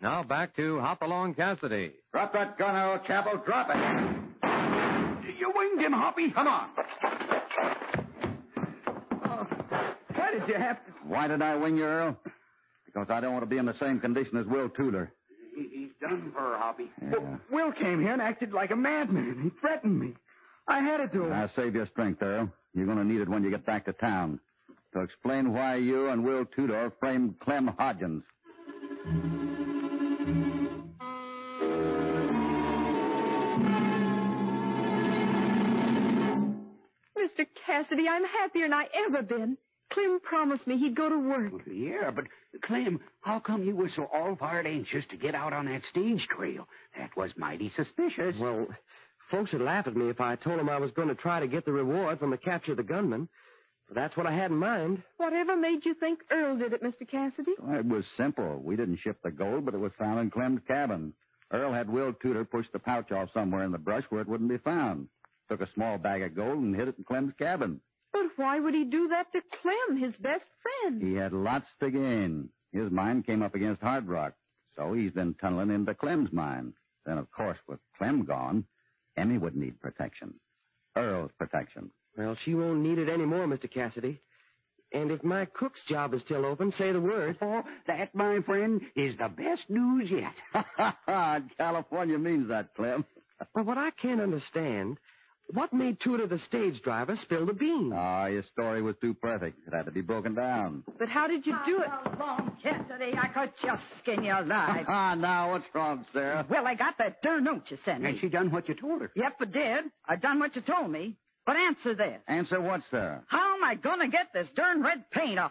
Now back to Hopalong Cassidy. Drop that gun, old chapel. Drop it. You winged him, Hoppy. Come on. Why did you have to... Why did I wing you, Earl? Because I don't want to be in the same condition as Will Tudor. He's done for, Hoppy. Yeah. Will came here and acted like a madman. He threatened me. I had it to him. Now, save your strength, Earl. You're going to need it when you get back to town. To explain why you and Will Tudor framed Clem Hodgins. Mr. Cassidy, I'm happier than I ever been. Clem promised me he'd go to work. Well, yeah, but, Clem, how come you were so all-fired anxious to get out on that stage trail? That was mighty suspicious. Well, folks would laugh at me if I told them I was going to try to get the reward from the capture of the gunman. So that's what I had in mind. Whatever made you think Earl did it, Mr. Cassidy? Well, it was simple. We didn't ship the gold, but it was found in Clem's cabin. Earl had Will Tudor push the pouch off somewhere in the brush where it wouldn't be found. Took a small bag of gold and hid it in Clem's cabin. But why would he do that to Clem, his best friend? He had lots to gain. His mine came up against Hard Rock, so he's been tunneling into Clem's mine. Then, of course, with Clem gone, Emmy would need protection. Earl's protection. Well, she won't need it anymore, Mr. Cassidy. And if my cook's job is still open, say the word. Oh, that, my friend, is the best news yet. California means that, Clem. But what I can't understand, what made Tudor, the stage driver, spill the beans? Your story was too perfect. It had to be broken down. But how did you do it? How long, Cassidy? I could just skin you alive. Now, what's wrong, Sarah? Well, I got that darn note you sent me. And she done what you told her. Yep, I did. I done what you told me. But answer this. Answer what, Sarah? How am I going to get this darn red paint off